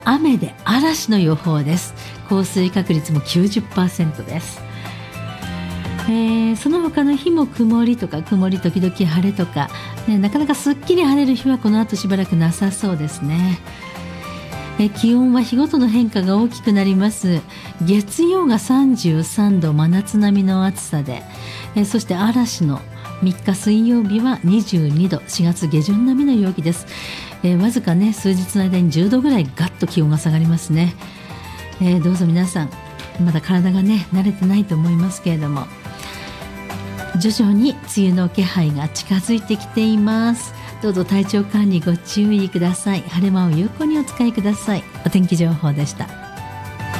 雨で嵐の予報です。降水確率も 90% です。その他の日も曇りとか曇り時々晴れとか、なかなかすっきり晴れる日はこの後しばらくなさそうですね。気温は日ごとの変化が大きくなります。月曜が33度、真夏並みの暑さで、そして嵐の3日水曜日は22度、4月下旬並みの陽気です。わずかね数日の間に10度ぐらいガッと気温が下がりますね。どうぞ皆さん、まだ体がね慣れてないと思いますけれども、徐々に梅雨の気配が近づいてきています。どうぞ体調管理ご注意ください。晴れ間を有効にお使いください。お天気情報でした。